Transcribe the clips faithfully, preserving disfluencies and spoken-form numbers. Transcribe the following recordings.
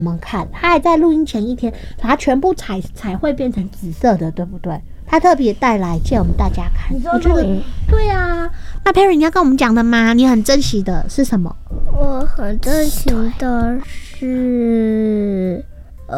我们看，他还在录音前一天把它全部彩彩绘变成紫色的，对不对？他特别带来借我们大家看。我觉得对啊。那 Perry 你要跟我们讲的吗？你很珍惜的是什么？ 我很珍惜的是呃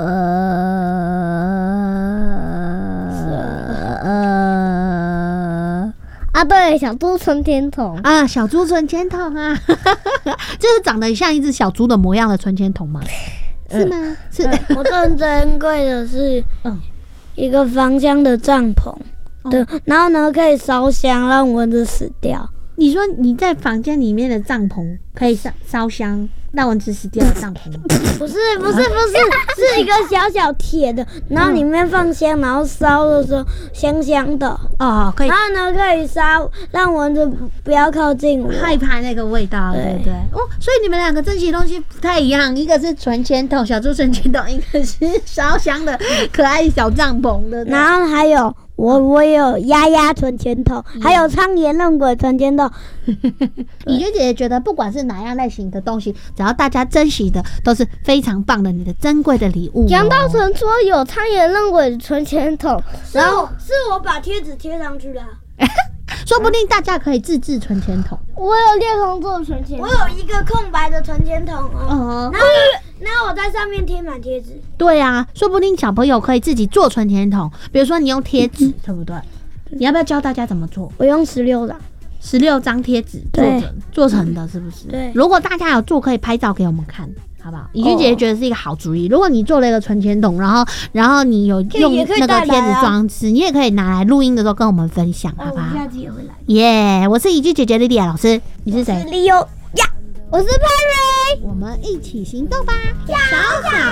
呃啊，对，小猪存钱筒啊，小猪存钱筒啊，这是长得像一只小猪的模样的存钱筒吗？是吗？嗯、是。 嗯、我更珍贵的是，嗯，一个芳香的帐篷，哦、对，然后呢可以烧香让蚊子死掉。 你说你在房间里面的帐篷可以烧烧香让蚊子死掉的帐篷？ 不是不是不是，是一个小小铁的，然后里面放香，然后烧的时候香香的哦，可以。 然后呢可以烧，让蚊子不要靠近我， 害怕那个味道，对不对？哦，所以你们两个珍惜的东西不太一样，一个是存钱筒，小猪存钱筒，一个是烧香的可爱小帐篷的。 然后还有。我我有鸭鸭存钱筒，还有苍蝇弄鬼存钱筒。 怡君姐姐觉得，不管是哪样类型的东西，只要大家珍惜的，都是非常棒的，你的珍贵的礼物、哦。 杨道成说有苍蝇弄鬼存钱筒，然后是我把贴纸贴上去的。 说不定大家可以自制存钱筒。 我有裂空做存钱筒，我有一个空白的存钱筒哦。嗯，然后然后我在上面贴满贴纸。对啊，说不定小朋友可以自己做存钱筒，比如说你用贴纸，对不对？你要不要教大家怎么做？ 我用十六张， 十六张贴纸做成做成的，是不是？ 对。 如果大家有做，可以拍照给我们看。好不好？怡君姐姐觉得是一个好主意。如果你做了一个存钱筒，然后然后你有用那个贴纸装置，你也可以拿来录音的时候跟我们分享，好不好？ 我下次也会来。 耶！我是怡君姐姐莉莉亚老师，你是谁？ 莉欧呀，我是 Perry， 我们一起行动吧！小小